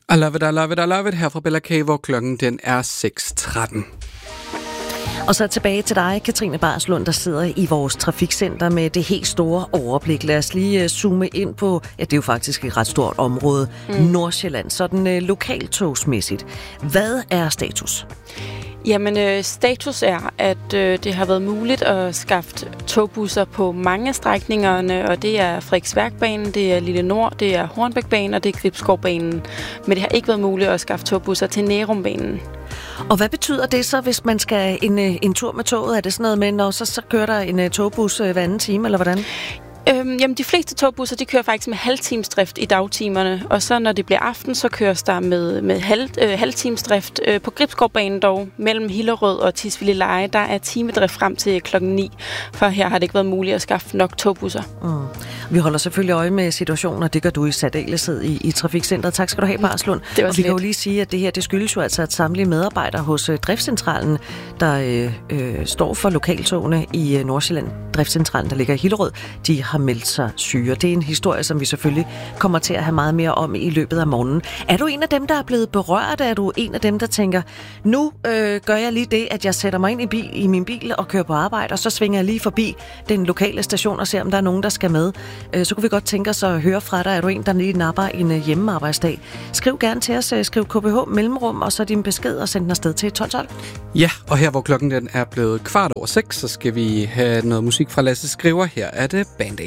I love it, I love it, I love it. Her fra Bella K, hvor klokken den er 6:13. Og så tilbage til dig, Katrine Barslund, der sidder i vores trafikcenter med det helt store overblik. Lad os lige zoome ind på, ja, det er jo faktisk et ret stort område, Nordsjælland, sådan lokaltogsmæssigt. Hvad er status? Jamen, status er, at det har været muligt at skaffe togbusser på mange strækningerne, og det er Frederiksværkbanen, det er Lille Nord, det er Hornbækbanen, og det er Gribskovbanen. Men det har ikke været muligt at skaffe togbusser til Nærumbanen. Og hvad betyder det så, hvis man skal en tur med toget? Er det sådan noget med, når så kører der en togbus hver anden time, eller hvordan? Jamen, de fleste togbusser, de kører faktisk med halvtimesdrift i dagtimerne, og så når det bliver aften, så køres der med halvtimesdrift. På Gribskovbanen dog, mellem Hillerød og Tisvildeleje, der er timedrift frem til klokken 9, for her har det ikke været muligt at skaffe nok togbusser. Vi holder selvfølgelig øje med situationen, og det gør du i særdeleshed i Trafikcentret. Tak skal du have, Barslund. Og vi kan jo lige sige, at det her, det skyldes jo altså, at samtlige medarbejdere hos Driftscentralen, der står for lokaltogene i Nordsjælland, Driftscentralen, der ligger i Hillerød, de har meldt sig syge. Det er en historie, som vi selvfølgelig kommer til at have meget mere om i løbet af morgenen. Er du en af dem, der er blevet berørt? Er du en af dem, der tænker, nu gør jeg lige det, at jeg sætter mig ind i min bil og kører på arbejde, og så svinger jeg lige forbi den lokale station og ser, om der er nogen, der skal med? Så kunne vi godt tænke os at høre fra dig. Er du en, der lige napper en hjemmearbejdsdag? Skriv gerne til os. Skriv KBH mellemrum, og så din besked og send den afsted til 1212. Ja, og her hvor klokken den er blevet 6:15, så skal vi have noget musik fra Lasse Skriver. Her er det Band-Aid.